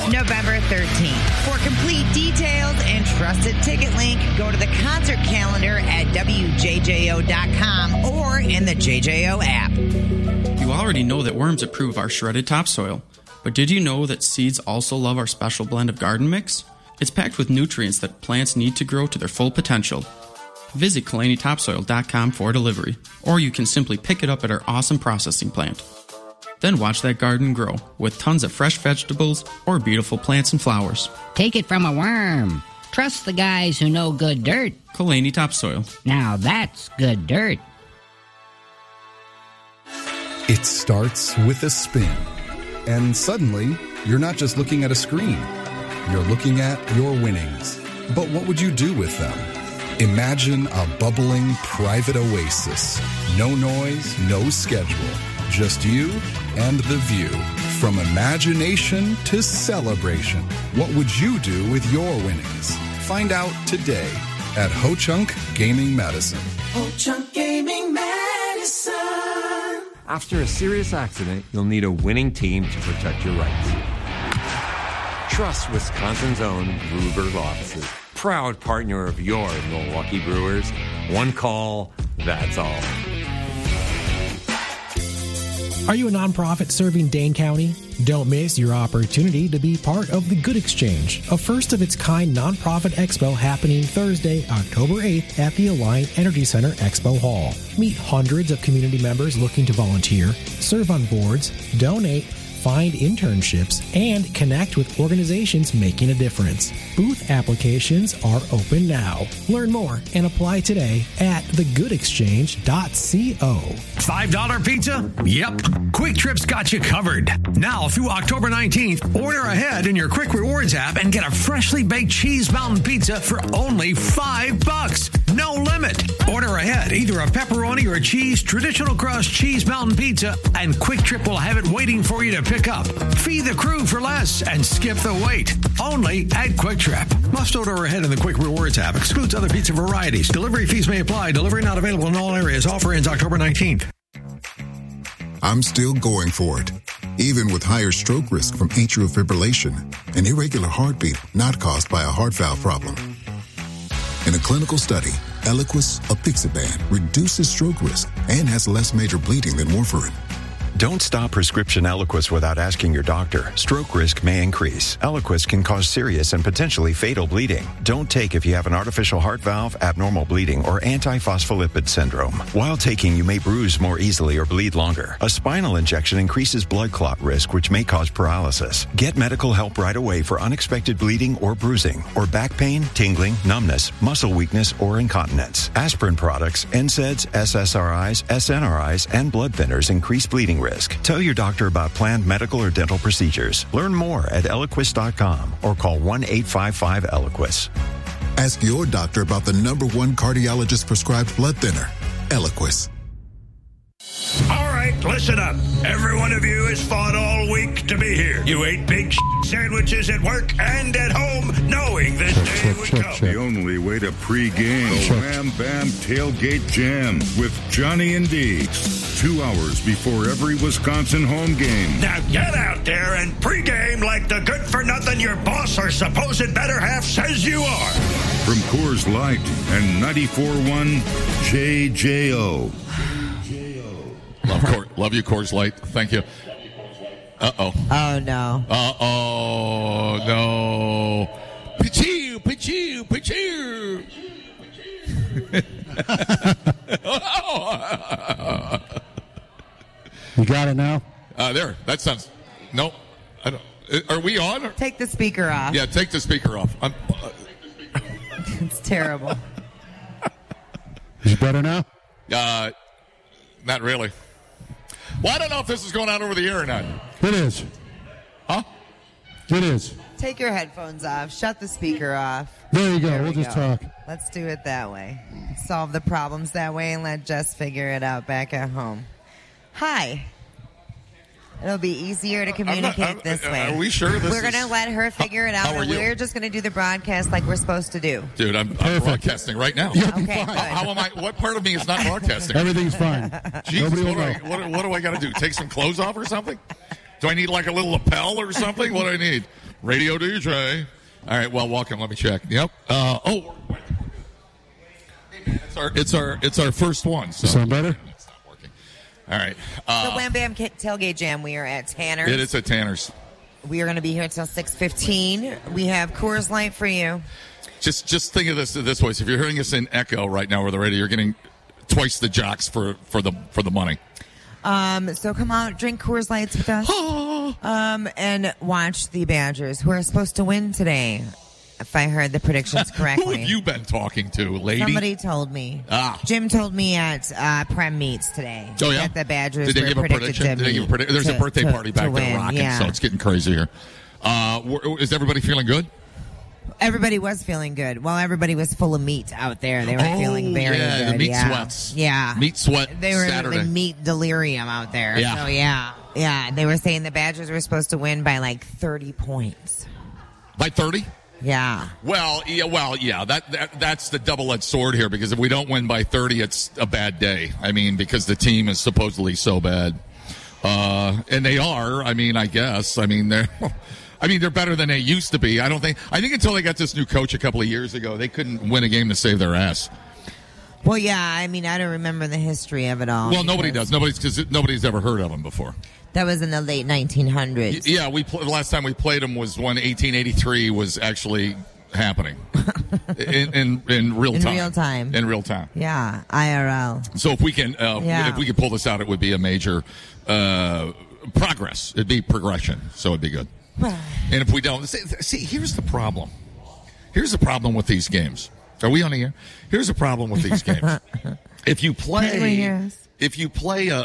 November 13th. For complete details and trusted ticket link, go to the concert calendar at WJJO.com or in the JJO app. You already know that worms approve our shredded topsoil, but did you know that seeds also love our special blend of garden mix? It's packed with nutrients that plants need to grow to their full potential. Visit KalaniTopsoil.com for delivery, or you can simply pick it up at our awesome processing plant. Then watch that garden grow with tons of fresh vegetables or beautiful plants and flowers. Take it from a worm. Trust the guys who know good dirt. Kalani Topsoil. Now that's good dirt. It starts with a spin. And suddenly, you're not just looking at a screen. You're looking at your winnings. But what would you do with them? Imagine a bubbling private oasis. No noise, no schedule. Just you and the view. From imagination to celebration. What would you do with your winnings? Find out today at Ho-Chunk Gaming Medicine. Ho-Chunk Gaming Medicine. After a serious accident, you'll need a winning team to protect your rights. Trust Wisconsin's own Ruger Law Offices. Proud partner of your Milwaukee Brewers. One call, that's all. Are you a nonprofit serving Dane County? Don't miss your opportunity to be part of the Good Exchange, a first-of-its-kind nonprofit expo happening Thursday, October 8th at the Alliant Energy Center Expo Hall. Meet hundreds of community members looking to volunteer, serve on boards, donate, find internships, and connect with organizations making a difference. Booth applications are open now. Learn more and apply today at thegoodexchange.co. $5 pizza? Yep. Quick Trip's got you covered. Now through October 19th, order ahead in your Quick Rewards app and get a freshly baked Cheese Mountain Pizza for only $5. No limit. Order ahead either a pepperoni or a cheese traditional crust Cheese Mountain Pizza, and Quick Trip will have it waiting for you to pick up. Feed the crew for less and skip the wait. Only at Quick Trip. Must order ahead in the Quick Rewards app. Excludes other pizza varieties. Delivery fees may apply. Delivery not available in all areas. Offer ends October 19th. I'm still going for it. Even with higher stroke risk from atrial fibrillation, an irregular heartbeat not caused by a heart valve problem. In a clinical study, Eliquis apixaban reduces stroke risk and has less major bleeding than warfarin. Don't stop prescription Eliquis without asking your doctor. Stroke risk may increase. Eliquis can cause serious and potentially fatal bleeding. Don't take if you have an artificial heart valve, abnormal bleeding, or antiphospholipid syndrome. While taking, you may bruise more easily or bleed longer. A spinal injection increases blood clot risk, which may cause paralysis. Get medical help right away for unexpected bleeding or bruising, or back pain, tingling, numbness, muscle weakness, or incontinence. Aspirin products, NSAIDs, SSRIs, SNRIs, and blood thinners increase bleeding risk. Tell your doctor about planned medical or dental procedures. Learn more at Eliquis.com or call 1-855-ELIQUIS. Ask your doctor about the #1 cardiologist prescribed blood thinner, Eliquis. All right, listen up. Every one of you has fought all week to be here. You ate big sandwiches at work and at home, knowing this day would come. The only way to pregame the Wham Bam Tailgate Jam with Johnny and D. 2 hours before every Wisconsin home game. Now get out there and pregame like the good-for-nothing your boss or supposed better half says you are. From Coors Light and 94.1 JJO. Love you, Coors Light. Thank you. Uh-oh. Oh, no. Uh-oh, no. Pichoo, pichoo, pichoo. You got it now? There. That sounds... No. I don't... Are we on? Take the speaker off. Yeah, take the speaker off. It's terrible. Is it better now? Not really. Well, I don't know if this is going out over the air or not. It is. Huh? It is. Take your headphones off. Shut the speaker off. There you go. We'll just talk. Let's do it that way. Solve the problems that way and let Jess figure it out back at home. Hi. It'll be easier to communicate this way. Are we sure this We're going to let her figure it out, and we're just going to do the broadcast like we're supposed to do. Dude, I'm broadcasting right now. Okay, good. How am I? What part of me is not broadcasting? Everything's fine. Jesus, what do I got to do? Take some clothes off or something? Do I need like a little lapel or something? What do I need? Radio DJ. All right, well, welcome. Let me check. Yep. It's our first one. So. Sound better? It's not working. All right. The Wham Bam Tailgate Jam. We are at Tanner's. It is at Tanner's. We are going to be here until 6:15. We have Coors Light for you. Just think of this way. So if you're hearing us in echo right now over the radio, you're getting twice the jocks for the money. So come out, drink Coors Lights with us, and watch the Badgers, who are supposed to win today, if I heard the predictions correctly. Who have you been talking to, lady? Somebody told me. Jim told me at Prem Meets today. Oh, yeah? That the Badgers Did they were give a predicted prediction? to Did they give a meet There's a birthday party back to there win, rocking, yeah. so it's getting crazy here. Is everybody feeling good? Everybody was feeling good. Well, everybody was full of meat out there. They were feeling very good. The meat sweats. Yeah. Meat sweat They were Saturday. in meat delirium out there. Yeah. So, yeah. They were saying the Badgers were supposed to win by like 30 points. By 30? Yeah. Well, yeah. That's the double-edged sword here, because if we don't win by 30, it's a bad day. I mean, because the team is supposedly so bad. And they are. I mean, I guess. I mean, they're better than they used to be. I think until they got this new coach a couple of years ago, they couldn't win a game to save their ass. Well, yeah. I mean, I don't remember the history of it all. Well, nobody does. Nobody's ever heard of them before. That was in the late 1900s. Yeah, the last time we played them was when 1883 was actually happening in real time. In real time. Yeah, IRL. So if we can pull this out, it would be a major progress. It'd be progression. So it'd be good. And if we don't, see, here's the problem. Here's the problem with these games. Are we on the air? Here's the problem with these games. If you play, if you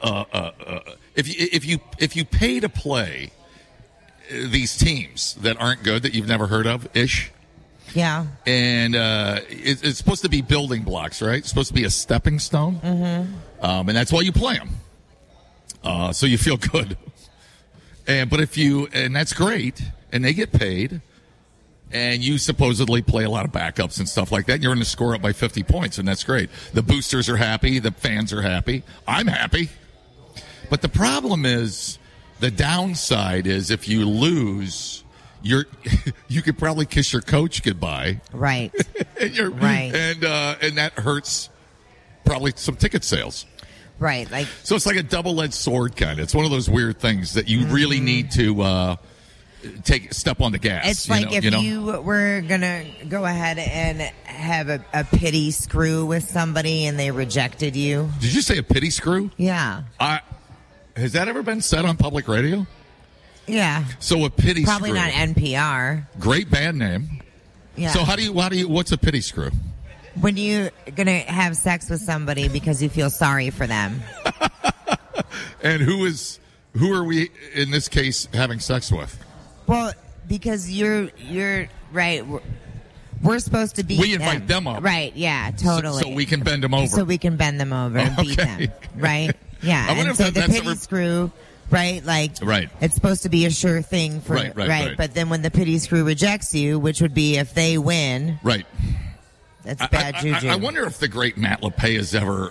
pay to play these teams that aren't good, that you've never heard of, yeah, and it's supposed to be building blocks, right? It's supposed to be a stepping stone, and that's why you play them. So you feel good. And that's great, and they get paid, and you supposedly play a lot of backups and stuff like that, and you're going to score up by 50 points, and that's great. The boosters are happy, the fans are happy, I'm happy. But the problem is, the downside is, if you lose, you could probably kiss your coach goodbye. Right. Right. And that hurts probably some ticket sales. Right, so it's like a double-edged sword kind of. It's one of those weird things that you really need to step on the gas. It's like if you were gonna go ahead and have a pity screw with somebody and they rejected you. Did you say a pity screw? Yeah. Has that ever been said on public radio? Yeah. So a pity probably screw. Probably not NPR. Great band name. Yeah. So what's a pity screw? When you're going to have sex with somebody because you feel sorry for them. And who are we, in this case, having sex with? Well, because you're right. We're supposed to beat We invite them up. Right, yeah, totally. So we can bend them over. So we can bend them over and beat them, right? Yeah, and so the pity screw, right? Right. It's supposed to be a sure thing for right. But then when the pity screw rejects you, which would be if they win, right? That's bad juju. I wonder if the great Matt LePay has ever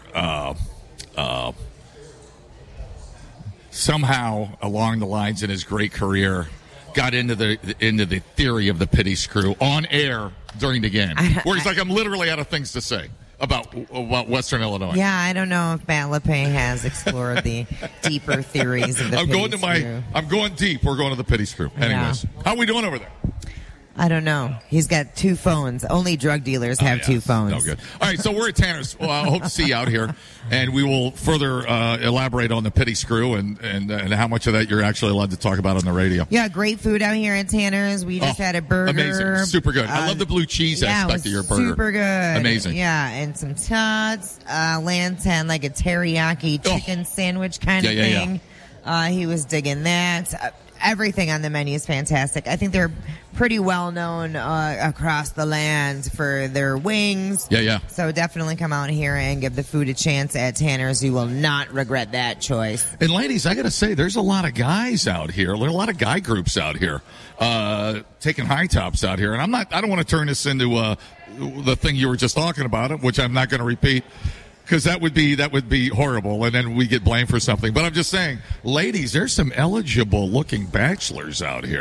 somehow along the lines in his great career got into the theory of the pity screw on air during the game, where he's like, I'm literally out of things to say about Western Illinois. Yeah, I don't know if Matt LePay has explored the deeper theories of the pity screw. I'm going deep. We're going to the pity screw. Anyways, how are we doing over there? I don't know. He's got two phones. Only drug dealers have two phones. No good. All right, so we're at Tanner's. Well, I hope to see you out here, and we will further elaborate on the pity screw and how much of that you're actually allowed to talk about on the radio. Yeah, great food out here at Tanner's. We just had a burger. Amazing. Super good. I love the blue cheese aspect of your burger. Super good. Amazing. Yeah, and some tots. Lance had like a teriyaki chicken sandwich kind of thing. Yeah. He was digging that. Everything on the menu is fantastic. I think they're pretty well known across the land for their wings. Yeah. So definitely come out here and give the food a chance at Tanner's. You will not regret that choice. And ladies, I got to say, there's a lot of guys out here. There are a lot of guy groups out here taking high tops out here. And I don't want to turn this into the thing you were just talking about, which I'm not going to repeat. Because that would be horrible, and then we get blamed for something. But I'm just saying, ladies, there's some eligible-looking bachelors out here.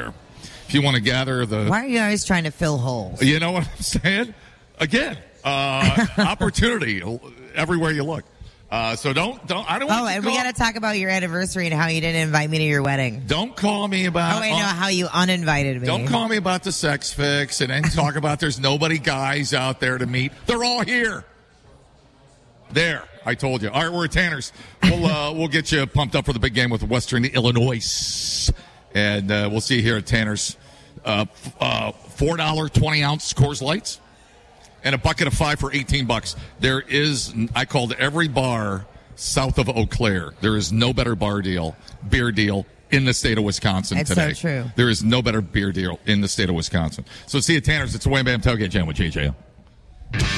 if you want to gather the... Why are you always trying to fill holes? You know what I'm saying? Again, opportunity everywhere you look. So don't. I don't. Oh, and we got to talk about your anniversary and how you didn't invite me to your wedding. Don't call me about. Oh, wait, no, how you uninvited me. Don't call me about the sex fix and then talk about there's nobody guys out there to meet. They're all here. There, I told you. All right, we're at Tanner's. We'll get you pumped up for the big game with Western Illinois, and we'll see you here at Tanner's. $4 20-ounce Coors Lights. And a bucket of 5 for $18. There is, I called every bar south of Eau Claire. There is no better beer deal in the state of Wisconsin today. It's so true. There is no better beer deal in the state of Wisconsin. So see you at Tanner's. It's the Wham Bam Tailgate Jam with JJ.